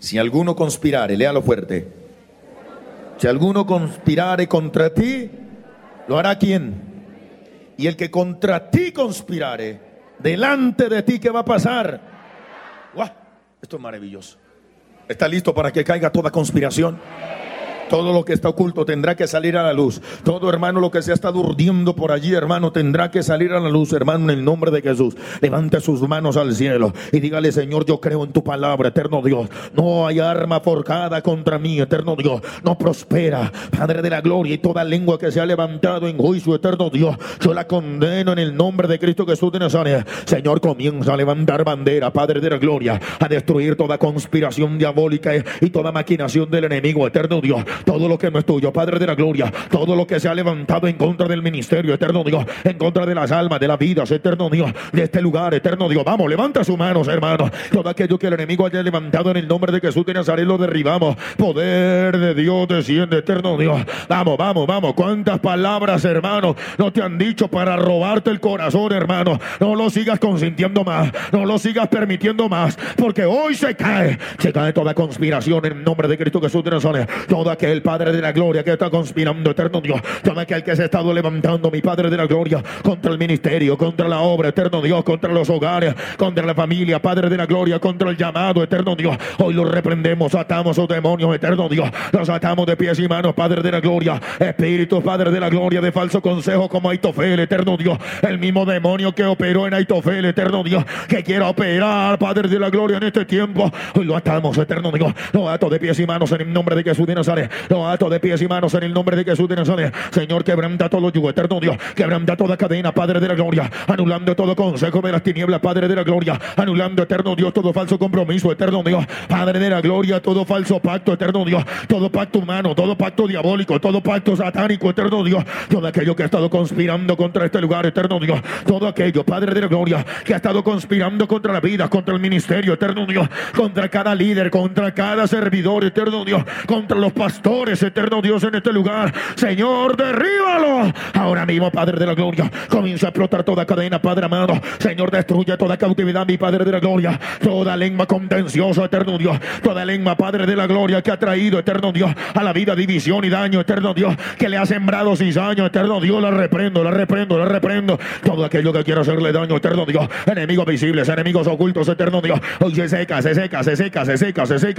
Si alguno conspirare, léalo fuerte. Si alguno conspirare contra ti, ¿lo hará quién? Y el que contra ti conspirare, delante de ti, ¿qué va a pasar? ¡Guau! Esto es maravilloso. ¿Está listo para que caiga toda conspiración? Todo lo que está oculto tendrá que salir a la luz. Todo, hermano, lo que se ha estado urdiendo por allí, hermano, tendrá que salir a la luz, hermano, en el nombre de Jesús. Levante sus manos al cielo y dígale: Señor, yo creo en tu palabra, eterno Dios. No hay arma forjada contra mí, eterno Dios. No prospera, Padre de la gloria, y toda lengua que se ha levantado en juicio, eterno Dios, yo la condeno en el nombre de Cristo Jesús de Nazaret. Señor, comienza a levantar bandera, Padre de la gloria, a destruir toda conspiración diabólica y toda maquinación del enemigo, eterno Dios. Todo lo que no es tuyo, Padre de la gloria, todo lo que se ha levantado en contra del ministerio, eterno Dios, en contra de las almas, de las vidas, eterno Dios, de este lugar, eterno Dios. Vamos, levanta sus manos, hermanos. Todo aquello que el enemigo haya levantado en el nombre de Jesús de Nazaret lo derribamos. Poder de Dios desciende, eterno Dios. Vamos, vamos, vamos. ¿Cuántas palabras, hermano, no te han dicho para robarte el corazón, hermano? No lo sigas consintiendo más, no lo sigas permitiendo más, porque hoy se cae toda conspiración en el nombre de Cristo Jesús de Nazaret. Todo aquel Padre de la gloria que está conspirando, eterno Dios, todo aquel que se ha estado levantando, mi Padre de la gloria, contra el ministerio, contra la obra, eterno Dios, contra los hogares, contra la familia, Padre de la gloria, contra el llamado, eterno Dios, hoy los reprendemos, atamos a los demonios, eterno Dios, los atamos de pies y manos, Padre de la gloria, espíritus, Padre de la gloria, de falso consejo como Aitofel, eterno Dios, el mismo demonio que operó en Aitofel, eterno Dios, que quiera operar, Padre de la gloria, en este tiempo, hoy lo atamos, eterno Dios, lo ato de pies y manos en el nombre de Jesús de Nazaret. Lo ato de pies y manos en el nombre de Jesús de Nazaret. Señor, quebranta todo yugo, eterno Dios, quebranta toda cadena, Padre de la gloria, anulando todo consejo de las tinieblas, Padre de la gloria, anulando, eterno Dios, todo falso compromiso, eterno Dios, Padre de la gloria, todo falso pacto, eterno Dios, todo pacto humano, todo pacto diabólico, todo pacto satánico, eterno Dios, todo aquello que ha estado conspirando contra este lugar, eterno Dios, todo aquello, Padre de la gloria, que ha estado conspirando contra la vida, contra el ministerio, eterno Dios, contra cada líder, contra cada servidor, eterno Dios, contra los pastores, eterno Dios, en este lugar, Señor, derríbalo ahora mismo, Padre de la gloria. Comienza a explotar toda cadena, Padre amado. Señor, destruye toda cautividad, mi Padre de la gloria, toda lengua contenciosa, eterno Dios, toda lengua, Padre de la gloria, que ha traído, eterno Dios, a la vida división y daño, eterno Dios, que le ha sembrado cizaño, eterno Dios, la reprendo, la reprendo, la reprendo. Todo aquello que quiera hacerle daño, eterno Dios, enemigos visibles, enemigos ocultos, eterno Dios, hoy se seca, se seca, se seca, se seca, se seca.